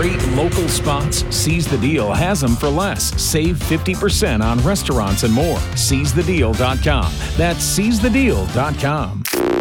great local spots? Seize the Deal has them for less. Save 50% on restaurants and more. SeizeTheDeal.com. That's SeizeTheDeal.com.